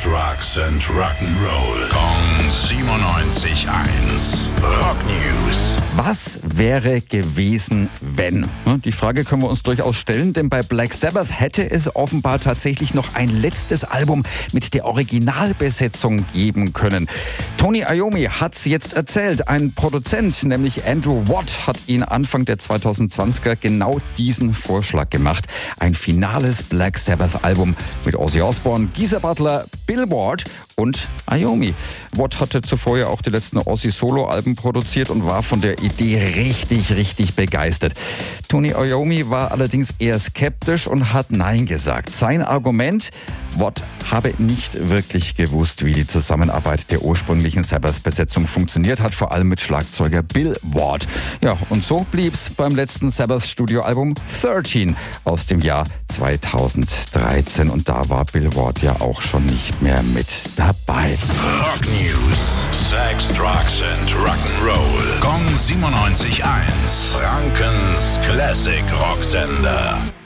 Drugs and Rock'n'Roll. Kong 97.1. Rock News. Was wäre gewesen, wenn? Die Frage können wir uns durchaus stellen, denn bei Black Sabbath hätte es offenbar tatsächlich noch ein letztes Album mit der Originalbesetzung geben können. Tony Iommi hat's jetzt erzählt. Ein Produzent, nämlich Andrew Watt, hat ihn Anfang der 2020er genau diesen Vorschlag gemacht. Ein finales Black Sabbath-Album mit Ozzy Osbourne, Geezer Butler, Bill Ward und Iommi. Watt hatte zuvor ja auch die letzten Ozzy-Solo-Alben produziert und war von der Idee richtig begeistert. Tony Iommi war allerdings eher skeptisch und hat Nein gesagt. Sein Argument: Watt habe nicht wirklich gewusst, wie die Zusammenarbeit der ursprünglichen Sabbath-Besetzung funktioniert hat, vor allem mit Schlagzeuger Bill Ward. Ja, und so blieb's beim letzten Sabbath-Studioalbum 13 aus dem Jahr 2013. Und da war Bill Ward ja auch schon nicht mehr mit dabei. Rock News. Sex, Drugs and Rock'n'Roll. Kong 97.1. Frankens Classic Rocksender.